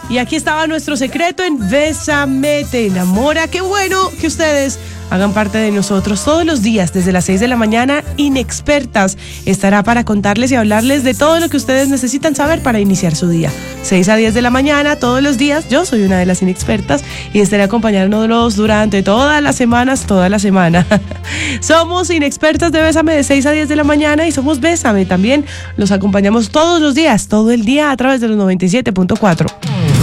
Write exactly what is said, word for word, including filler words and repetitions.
Y aquí estaba nuestro secreto en Bésame, te enamora. Qué bueno que ustedes hagan parte de nosotros todos los días desde las seis de la mañana. Inexpertas estará para contarles y hablarles de todo lo que ustedes necesitan saber para iniciar su día. seis a diez de la mañana todos los días. Yo soy una de las inexpertas y estaré acompañándolos durante todas las semanas, toda la semana. Somos Inexpertas de Bésame de seis a diez de la mañana y somos Bésame también. Los acompañamos todos los días, todo el día a través de los noventa y siete punto cuatro.